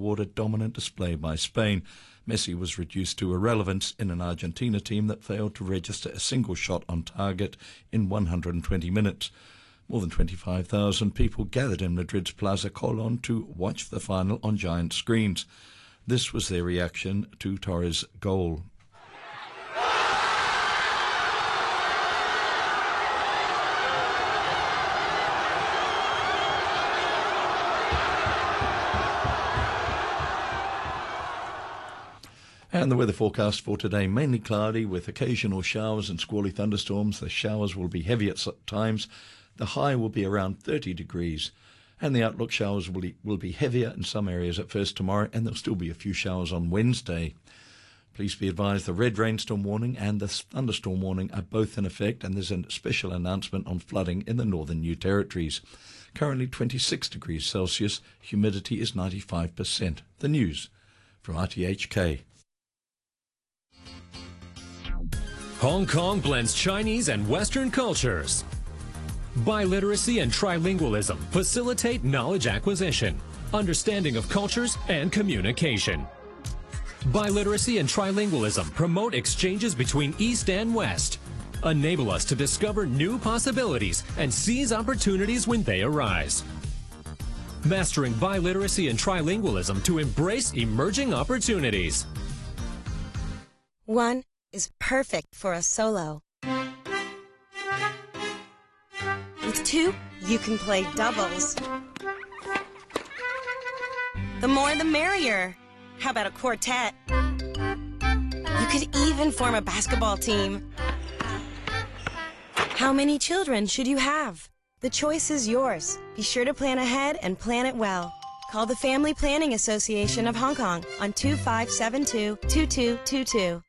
toward a dominant display by Spain. Messi was reduced to irrelevance in an Argentina team that failed to register a single shot on target in 120 minutes. More than 25,000 people gathered in Madrid's Plaza Colón to watch the final on giant screens. This was their reaction to Torres' goal. And the weather forecast for today, mainly cloudy with occasional showers and squally thunderstorms. The showers will be heavy at times. The high will be around 30 degrees. And the outlook, showers will be heavier in some areas at first tomorrow, and there'll still be a few showers on Wednesday. Please be advised the red rainstorm warning and the thunderstorm warning are both in effect, and there's a special announcement on flooding in the northern New Territories. Currently 26 degrees Celsius, humidity is 95%. The news from RTHK. Hong Kong blends Chinese and Western cultures. Biliteracy and trilingualism facilitate knowledge acquisition, understanding of cultures, and communication. Biliteracy and trilingualism promote exchanges between East and West, enable us to discover new possibilities and seize opportunities when they arise. Mastering biliteracy and trilingualism to embrace emerging opportunities. 1 is perfect for a solo. With 2, you can play doubles. The more the merrier. How about a quartet? You could even form a basketball team. How many children should you have? The choice is yours. Be sure to plan ahead and plan it well. Call the Family Planning Association of Hong Kong on 2572-2222.